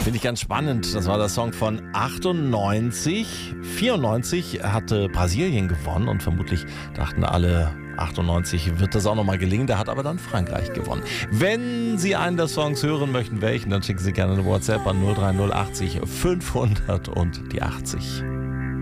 Finde ich ganz spannend. Das war der Song von 98. 94 hatte Brasilien gewonnen und vermutlich dachten alle, 98 wird das auch nochmal gelingen. Da hat aber dann Frankreich gewonnen. Wenn Sie einen der Songs hören möchten, welchen, dann schicken Sie gerne eine WhatsApp an 03080 500 und die 80.